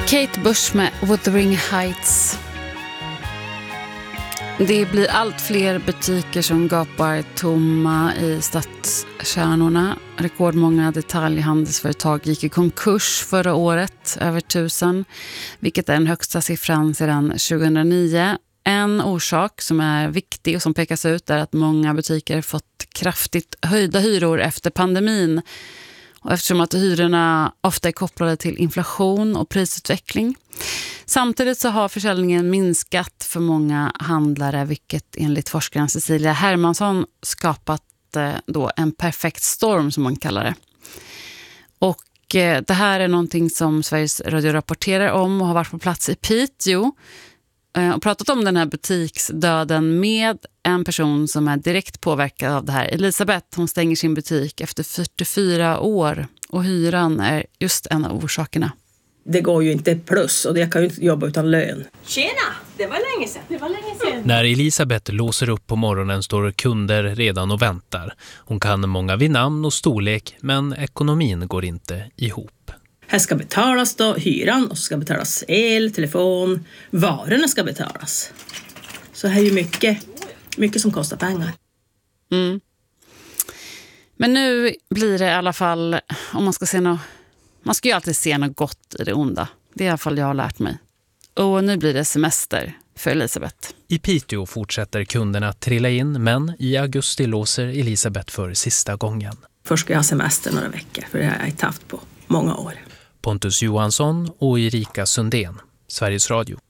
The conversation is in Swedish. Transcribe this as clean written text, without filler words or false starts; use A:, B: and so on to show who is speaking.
A: Kate Bush med Wuthering Heights. Det blir allt fler butiker som gapar tomma i stadskärnorna. Rekordmånga detaljhandelsföretag gick i konkurs förra året, över 1000, vilket är den högsta siffran sedan 2009. En orsak som är viktig och som pekas ut är att många butiker fått kraftigt höjda hyror efter pandemin. Och eftersom att hyrorna ofta är kopplade till inflation och prisutveckling. Samtidigt så har försäljningen minskat för många handlare, vilket enligt forskaren Cecilia Hermansson skapat då en perfekt storm som man kallar det. Och det här är någonting som Sveriges Radio rapporterar om och har varit på plats i Piteå. Och pratat om den här butiksdöden med en person som är direkt påverkad av det här. Elisabeth, hon stänger sin butik efter 44 år och hyran är just en av orsakerna.
B: Det går ju inte plus och jag kan ju inte jobba utan lön.
C: Tjena, det var länge sedan.
D: När Elisabeth låser upp på morgonen står kunder redan och väntar. Hon kan många vid namn och storlek, men ekonomin går inte ihop.
B: Här ska betalas då hyran och så ska betalas el, telefon, varorna ska betalas. Så här är ju mycket som kostar pengar.
A: Mm. Men nu blir det i alla fall, om man ska se något, man ska ju alltid se något gott i det onda. Det är i alla fall jag har lärt mig. Och nu blir det semester för Elisabeth.
D: I Piteå fortsätter kunderna trilla in, men i augusti låser Elisabeth för sista gången.
B: Först ska jag ha semester några veckor, för det har jag inte haft på många år.
D: Pontus Johansson och Erika Sundén, Sveriges Radio.